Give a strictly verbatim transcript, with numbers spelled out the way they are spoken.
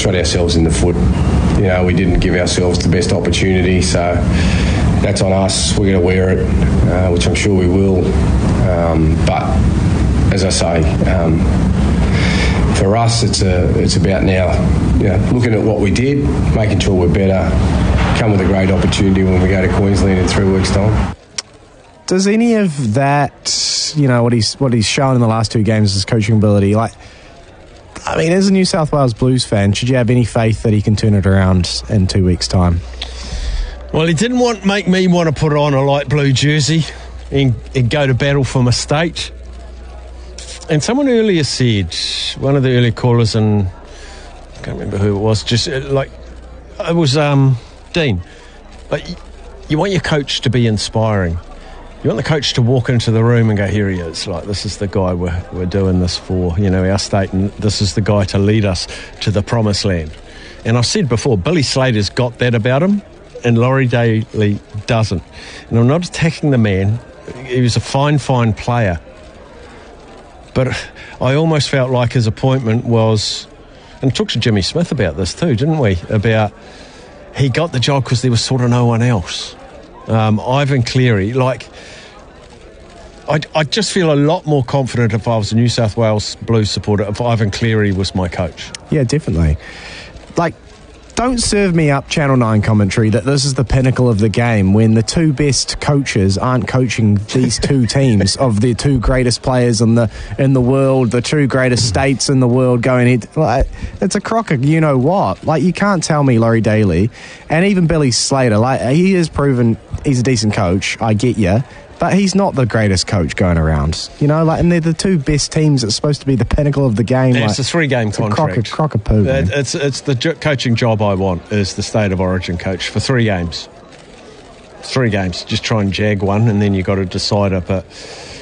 shot ourselves in the foot. You know, we didn't give ourselves the best opportunity, so that's on us. We're going to wear it, uh, which I'm sure we will. Um, but as I say, um, for us, it's a it's about now, you know, looking at what we did, making sure we're better, come with a great opportunity when we go to Queensland in three weeks' time. Does any of that, you know, what he's what he's shown in the last two games, his coaching ability, like, I mean, as a New South Wales Blues fan, should you have any faith that he can turn it around in two weeks' time? Well, he didn't want make me want to put on a light blue jersey and, and go to battle for my state. And someone earlier said, one of the early callers, and I can't remember who it was, just uh, like, it was um, Dean. Like, you, you want your coach to be inspiring. You want the coach to walk into the room and go, here he is, like, this is the guy we're, we're doing this for, you know, our state, and this is the guy to lead us to the promised land. And I've said before, Billy Slater's got that about him, and Laurie Daly doesn't. And I'm not attacking the man. He was a fine, fine player. But I almost felt like his appointment was, and talked to Jimmy Smith about this too, didn't we? About he got the job because there was sort of no one else. Um, Ivan Cleary, like, I, I just feel a lot more confident if I was a New South Wales Blues supporter if Ivan Cleary was my coach. Yeah, definitely. Like, don't serve me up Channel nine commentary that this is the pinnacle of the game when the two best coaches aren't coaching these two teams of the two greatest players in the in the world, the two greatest states in the world going in. Like, it's a crock of you-know-what. Like, you can't tell me Laurie Daly and even Billy Slater, like, he has proven he's a decent coach, I get you, but he's not the greatest coach going around. You know, like, and they're the two best teams that's supposed to be the pinnacle of the game. Yeah, like, it's a three-game it's contract. A crock of poo, it, it's, it's the jo- coaching job I want is the State of Origin coach for three games. Three games. Just try and jag one, and then you've got to decide it. But